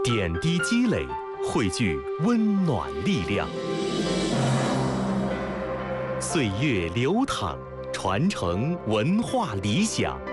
点滴积累，汇聚温暖力量。岁月流淌，传承文化理想。